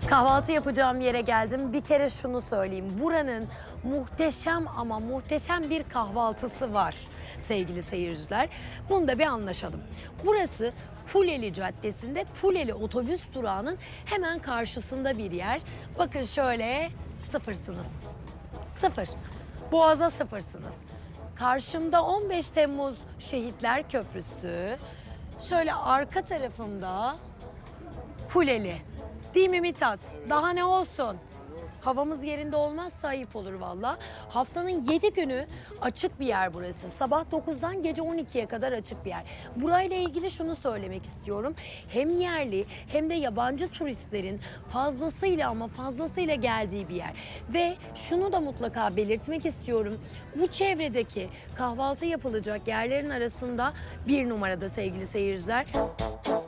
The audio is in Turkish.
Kahvaltı yapacağım yere geldim. Bir kere şunu söyleyeyim. Buranın muhteşem ama muhteşem bir kahvaltısı var sevgili seyirciler. Bunu da bir anlaşalım. Burası Kuleli Caddesi'nde Kuleli otobüs durağının hemen karşısında bir yer. Bakın şöyle sıfırsınız. Sıfır. Boğaza sıfırsınız. Karşımda 15 Temmuz Şehitler Köprüsü. Şöyle arka tarafımda Kuleli. Değil mi Mithat? Daha ne olsun? Havamız yerinde olmazsa ayıp olur valla. Haftanın 7 günü açık bir yer burası. Sabah 9'dan gece 12'ye kadar açık bir yer. Burayla ilgili şunu söylemek istiyorum. Hem yerli hem de yabancı turistlerin fazlasıyla ama fazlasıyla geldiği bir yer. Ve şunu da mutlaka belirtmek istiyorum. Bu çevredeki kahvaltı yapılacak yerlerin arasında bir numarada sevgili seyirciler.